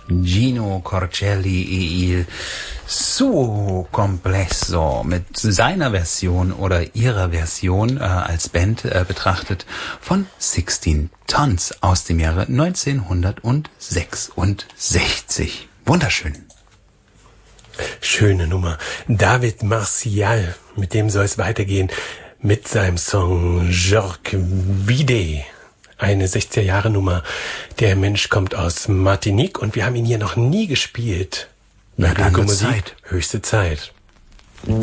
Gino Corcelli e il suo complesso mit seiner Version oder ihrer Version als Band betrachtet von 16 Tons aus dem Jahre 1966. Wunderschön. Schöne Nummer. David Martial, mit dem soll es weitergehen, mit seinem Song Jorque Vide. Eine 60er-Jahre-Nummer. Der Mensch kommt aus Martinique und wir haben ihn hier noch nie gespielt. Na, dann wird's Zeit. Höchste Zeit.